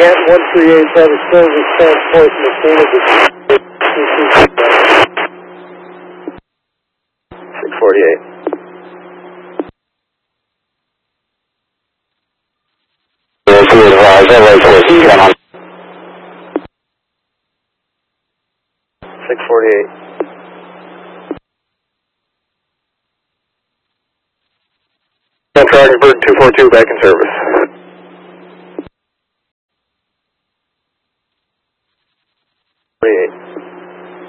Cat 138 have a service transport machine of the 648. Come on. 648. Central Bird 242 back in service.